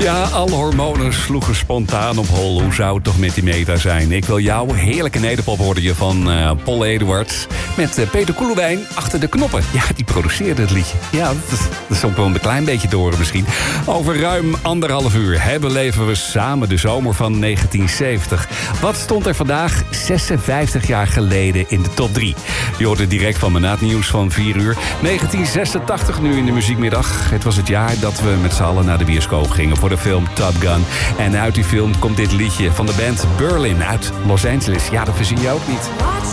Ja, alle hormonen sloegen spontaan op hol. Hoe zou het toch met die meta zijn? Ik wil jou, heerlijke nederpop hoorde je van Paul Eduard. Met Peter Koelewijn achter de knoppen. Ja, die produceerde het liedje. Ja, dat is ook wel een klein beetje te horen misschien. Over ruim 1,5 uur beleven we samen de zomer van 1970. Wat stond er vandaag 56 jaar geleden in de top 3? Je hoort het direct van me na het nieuws van 4 uur. 1986 nu in de muziekmiddag. Het was het jaar dat we met z'n allen naar de bioscoop gingen voor de film Top Gun. En uit die film komt dit liedje van de band Berlin uit Los Angeles. Ja, dat verzin je ook niet.